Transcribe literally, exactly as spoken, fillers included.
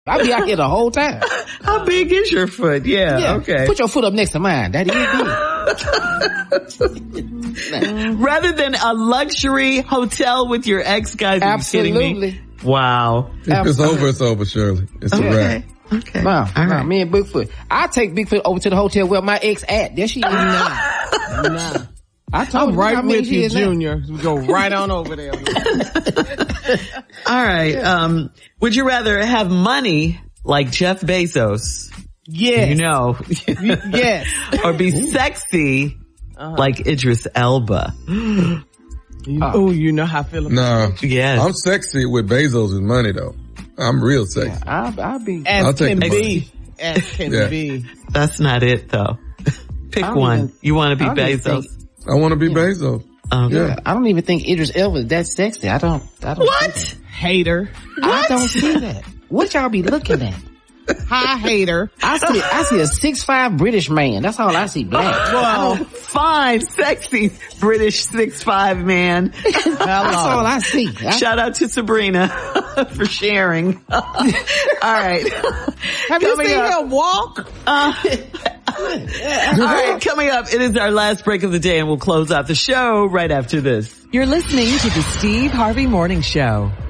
I'll be out here the whole time. How big is your foot? Yeah, yeah. Okay. Put your foot up next to mine. That is big. Rather than a luxury hotel with your ex, guys, are you kidding me? Wow. If it's over, it's over, Shirley. It's okay. a wrap. Okay. No, All no, right. me and Bigfoot. I take Bigfoot over to the hotel where my ex at. There she is. Nah. Nah. I told I'm you right how many with she you, is now. Junior. We go right on over there. All right. Um, would you rather have money like Jeff Bezos? Yes. You know. Yes. Or be sexy uh-huh. like Idris Elba? You, uh, oh, you know how I feel about Nah. it. Yes. I'm sexy with Bezos' money, though. I'm real sexy. Yeah, I'll, I'll be. As I'll can take the be. As can yeah. be. That's not it, though. Pick one. Even, you want to be Bezos? I want to be yeah. Bezos. Okay. Yeah. I don't even think Idris Elba is that sexy. I don't. I don't what? Hater. What? I don't see that. What y'all be looking at? Hi, hater. I see, I see a six five British man. That's all I see. Black. Well, fine, sexy British six five man. That's all I see. I, Shout out to Sabrina for sharing. All right. Have you seen her walk? Uh, all right, coming up, it is our last break of the day, and we'll close out the show right after this. You're listening to the Steve Harvey Morning Show.